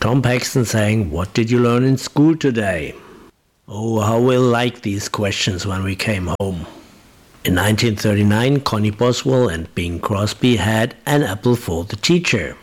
Tom Paxton saying, "What did you learn in school today?" Oh, how we'll like these questions when we came home. In 1939, Connie Boswell and Bing Crosby had An Apple for the Teacher.